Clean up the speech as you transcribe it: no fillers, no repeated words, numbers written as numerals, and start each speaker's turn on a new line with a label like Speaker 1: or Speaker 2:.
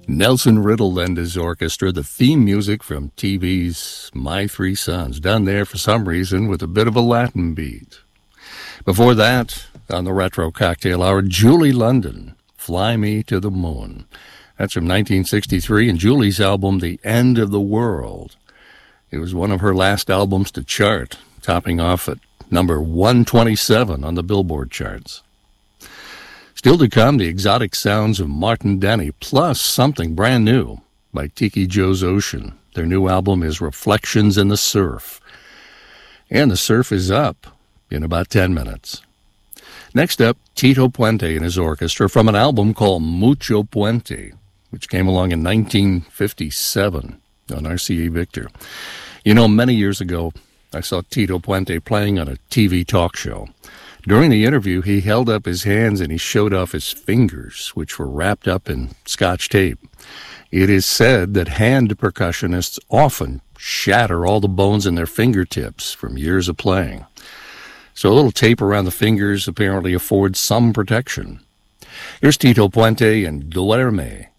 Speaker 1: Nelson Riddle and his orchestra, the theme music from TV's My Three Sons, done there for some reason with a bit of a Latin beat. Before that, on the Retro Cocktail Hour, Julie London, Fly Me to the Moon. That's from 1963 and Julie's album, The End of the World. It was one of her last albums to chart, topping off at number 127 on the Billboard charts. Still to come, the exotic sounds of Martin Denny, plus something brand new by Tiki Joe's Ocean. Their new album is Reflections in the Surf. And the surf is up in about 10 minutes. Next up, Tito Puente and his orchestra from an album called Mucho Puente, which came along in 1957 on RCA Victor. You know, many years ago, I saw Tito Puente playing on a TV talk show. During the interview, he held up his hands and he showed off his fingers, which were wrapped up in Scotch tape. It is said that hand percussionists often shatter all the bones in their fingertips from years of playing. So a little tape around the fingers apparently affords some protection. Here's Tito Puente and Duerme.